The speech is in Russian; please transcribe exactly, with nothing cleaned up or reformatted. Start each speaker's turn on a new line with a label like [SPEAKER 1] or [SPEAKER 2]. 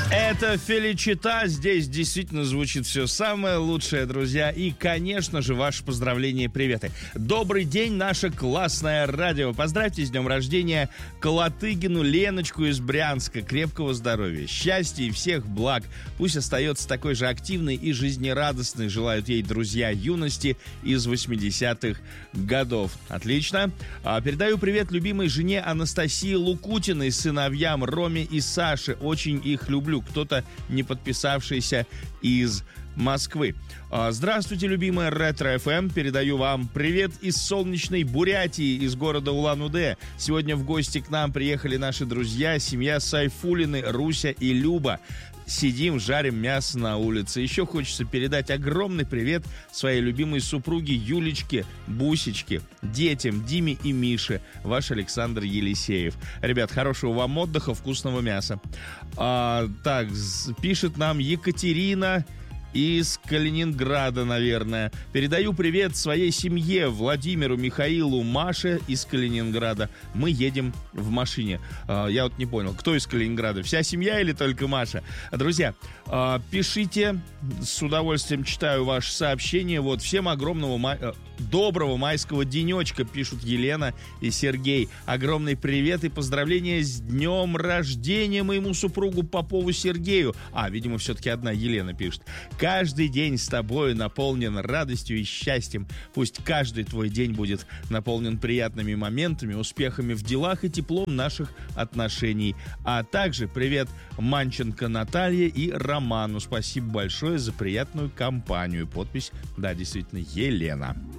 [SPEAKER 1] Это Феличита. Здесь действительно звучит все самое лучшее, друзья. И, конечно же, ваши поздравления и приветы. Добрый день, наше классное радио. Поздравьте с днем рождения Колотыгину Леночку из Брянска. Крепкого здоровья, счастья и всех благ. Пусть остается такой же активной и жизнерадостной. Желают ей друзья юности из восьмидесятых годов. Отлично. А, передаю привет любимой жене Анастасии Лукутиной, сыновьям Роме и Саше. Очень их люблю. Кто-то не подписавшийся из Москвы. Здравствуйте, любимая Ретро-эф эм. Передаю вам привет из солнечной Бурятии, из города Улан-Удэ. Сегодня в гости к нам приехали наши друзья, семья Сайфулины, Руся и Люба. Сидим, жарим мясо на улице. Еще хочется передать огромный привет своей любимой супруге Юлечке, Бусечке, детям Диме и Мише. Ваш Александр Елисеев. Ребят, хорошего вам отдыха, вкусного мяса. А, так, пишет нам Екатерина из Калининграда, наверное. Передаю привет своей семье, Владимиру, Михаилу, Маше из Калининграда. Мы едем в машине. Я вот не понял, кто из Калининграда? Вся семья или только Маша? Друзья, пишите, с удовольствием читаю ваши сообщения. Вот, всем огромного май... доброго майского денечка, пишут Елена и Сергей. Огромный привет и поздравления с днем рождения моему супругу Попову Сергею. А, видимо, все-таки одна Елена пишет. Каждый день с тобой наполнен радостью и счастьем. Пусть каждый твой день будет наполнен приятными моментами, успехами в делах и теплом наших отношений. А также привет Манченко Наталье и Роману. Спасибо большое за приятную компанию. Подпись, да, действительно, Елена.